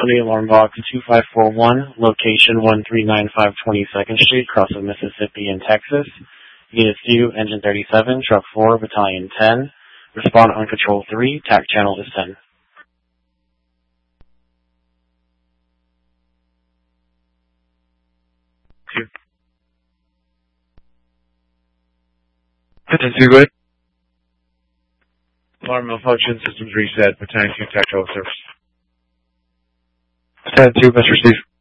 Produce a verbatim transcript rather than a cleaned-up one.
Company, alarm box two five four one, location one three nine five twenty-second Street, cross of Mississippi and Texas. Unit two, engine thirty-seven, truck four, battalion ten. Respond on control three, T A C channel is ten. Two. ten two, go ahead. Alarm malfunction, systems reset, battalion two, tactical service. ten two, best receive.